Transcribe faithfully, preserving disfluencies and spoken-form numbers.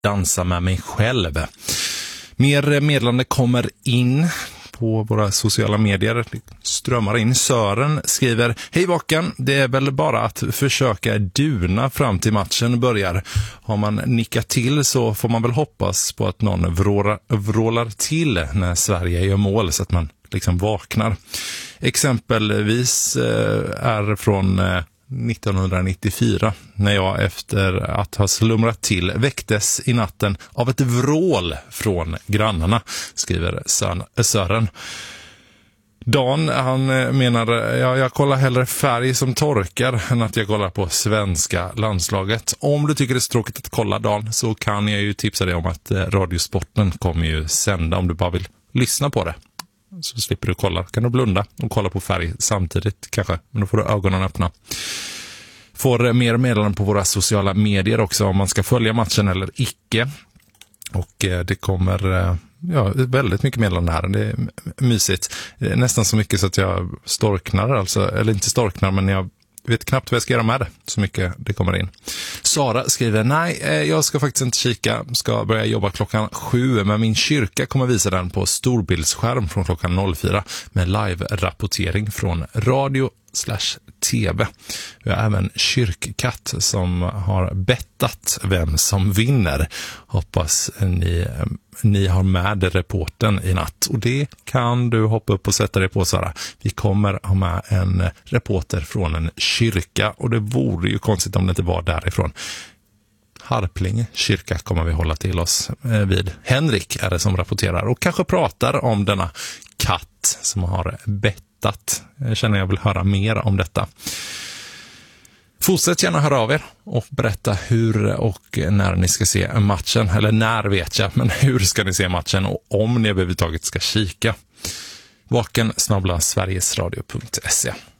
dansa med mig själv. Mer meddelande kommer in på våra sociala medier. Det strömmar in. Sören skriver: Hej Vaken, det är väl bara att försöka duna fram till matchen börjar. Har man nickat till så får man väl hoppas på att någon vrålar, vrålar till när Sverige gör mål så att man liksom vaknar. Exempelvis eh, är från eh, nittonhundranittiofyra när jag efter att ha slumrat till väcktes i natten av ett vrål från grannarna, skriver Sören. Dan, han menar, ja, jag kollar hellre färg som torkar än att jag kollar på svenska landslaget. Om du tycker det är så tråkigt att kolla, Dan, så kan jag ju tipsa dig om att Radiosporten kommer ju sända om du bara vill lyssna på det. Så slipper du kolla. Kan du blunda och kolla på färg samtidigt kanske. Men då får du ögonen öppna. Får mer meddelanden på våra sociala medier också om man ska följa matchen eller icke. Och eh, det kommer eh, ja, väldigt mycket meddelanden här. Det är mysigt. Det är nästan så mycket så att jag storknar. Alltså, eller inte storknar, men jag vet knappt vad jag ska göra med det. Så mycket det kommer in. Sara skriver: nej, jag ska faktiskt inte kika. Ska börja jobba klockan sju. Men min kyrka kommer visa den på storbildsskärm från klockan noll fyra. Med live-rapportering från radio slash tv. Vi har även Kyrkkatt som har bettat vem som vinner. Hoppas ni, ni har med reporten i natt. Och det kan du hoppa upp och sätta dig på, Sara. Vi kommer ha med en reporter från en kyrka. Och det vore ju konstigt om det inte var därifrån. Harplinge kyrka kommer vi hålla till oss vid. Henrik är det som rapporterar och kanske pratar om denna katt som har bettat. Jag känner jag vill höra mer om detta. Fortsätt gärna höra av er och berätta hur och när ni ska se matchen. Eller när vet jag, men hur ska ni se matchen och om ni överhuvudtaget ska kika. Vaken snabel-a sverigesradio punkt se.